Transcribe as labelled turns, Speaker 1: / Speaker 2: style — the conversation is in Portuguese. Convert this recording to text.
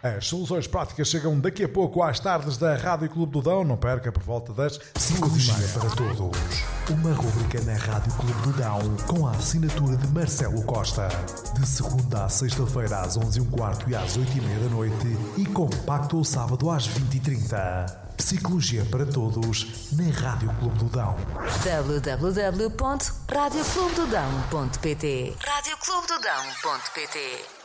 Speaker 1: As soluções práticas chegam daqui a pouco às tardes da Rádio Clube do Dão. Não perca, por volta das 5h30 para todos. Uma rubrica na Rádio Clube do Dão com a assinatura de Marcelo Costa. De segunda à sexta-feira às 11h15 e às 8h30 da noite e compacto ao sábado às 20h30. Psicologia para todos na Rádio Clube do Dão.
Speaker 2: www.radioclubedodão.pt radioclubedodão.pt